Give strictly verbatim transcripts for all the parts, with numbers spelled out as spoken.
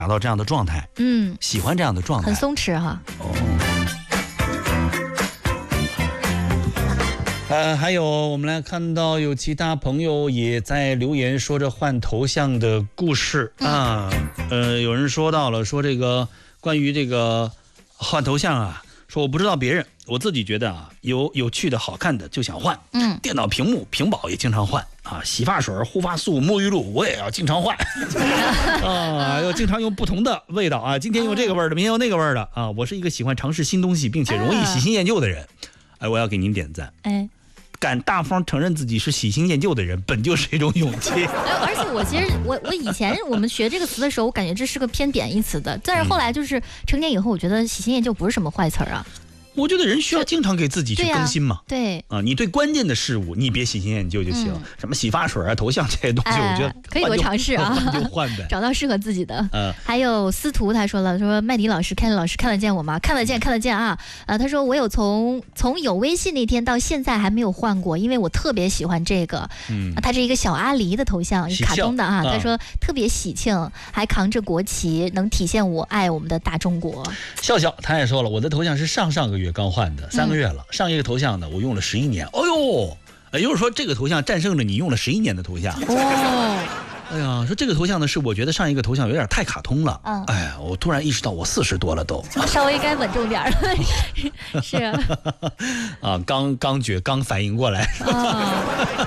达到这样的状态， 嗯， 喜欢这样的状态， 很松弛哈。 哦。呃，还有我们来看到有其他朋友也在留言说着换头像的故事啊，呃，有人说到了说这个关于这个换头像啊，说我不知道别人，我自己觉得啊，有有趣的好看的就想换， 嗯， 电脑屏幕屏保也经常换啊，洗发水、护发素、沐浴露我也要经常换啊，要经常用不同的味道啊，今天用这个味儿的，明天用那个味儿的啊，我是一个喜欢尝试新东西并且容易喜新厌旧的人，哎，我要给您点赞， 哎。 敢大方承认自己是喜新厌旧的人，本就是一种勇气。 而且我其实我我以前我们学这个词的时候，我感觉这是个偏贬义词的，但是后来就是成年以后，我觉得喜新厌旧不是什么坏词儿啊。我觉得人需要经常给自己去更新嘛。 对 啊, 对啊，你对关键的事物你别喜新厌旧就行。嗯、什么洗发水啊、头像这些东西，我觉得、哎、 可以多尝试啊， 换就换呗， 找到适合自己的。 嗯， 还有司徒他说了，说麦迪老师、Ken 老师看得见我吗？看得见，看得见啊。呃，他说我有从从有微信那天到现在还没有换过，因为我特别喜欢这个。嗯，他是一个小阿狸的头像，卡通的啊。他说特别喜庆，还扛着国旗，能体现我爱我们的大中国。 笑笑他也说了，我的头像是上上个月刚换的。三个月了，上一个头像呢，我用了十一年。哦呦，也就是说这个头像战胜了你用了十一年的头像。哦，哎呀，说这个头像呢，是我觉得上一个头像有点太卡通了。嗯，哎呀，我突然意识到我四十多了都， 稍微该稳重点了。是啊， 啊，刚刚觉刚反应过来。啊、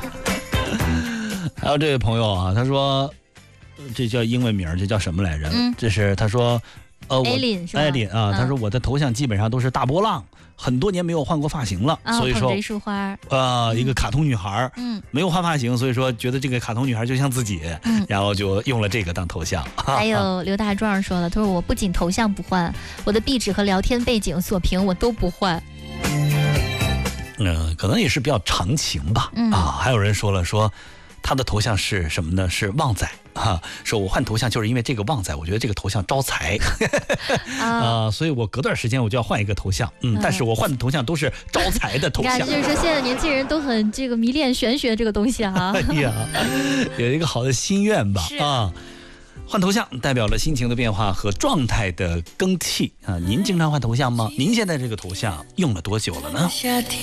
还有这位朋友啊，他说，这叫英文名，这叫什么来着？嗯，这是他说。呃，我艾琳啊，他说我的头像基本上都是大波浪，很多年没有换过发型了， 哦、 所以说一束花， 呃，嗯、一个卡通女孩， 嗯， 没有换发型，所以说觉得这个卡通女孩就像自己，嗯，然后就用了这个当头像。 还有刘大壮说了，他说我不仅头像不换，我的壁纸和聊天背景锁屏我都不换。 嗯、呃，可能也是比较长情吧，嗯、啊，还有人说了说。他的头像是什么呢？是旺仔啊！说我换头像就是因为这个旺仔，我觉得这个头像招财啊、呃，所以我隔段时间我就要换一个头像。嗯，但是我换的头像都是招财的头像。 你看，就是说现在年轻人都很这个迷恋玄学这个东西哈、啊。 哎呀，有一个好的心愿吧啊！换头像代表了心情的变化和状态的更替啊！您经常换头像吗？您现在这个头像用了多久了呢？夏天